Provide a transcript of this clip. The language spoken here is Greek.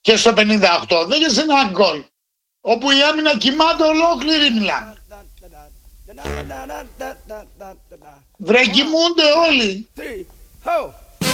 Και στο 58 δέχεσαι ένα γκολ όπου η άμυνα κοιμάται ολόκληρη, μιλάμε. Βρε, κοιμούνται όλοι.